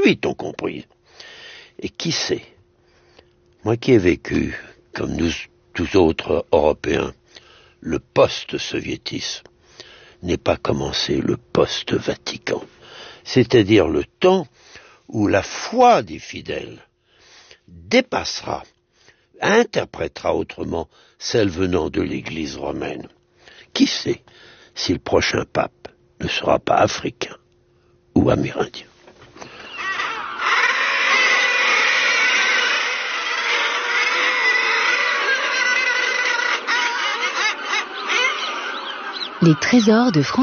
jésuites ont compris. Et qui sait, moi qui ai vécu, comme nous tous autres Européens, le post-soviétisme, n'est pas commencé le post-Vatican, c'est-à-dire le temps où la foi des fidèles dépassera, interprétera autrement celle venant de l'Église romaine. Qui sait si le prochain pape ne sera pas africain ou amérindien. Les trésors de France.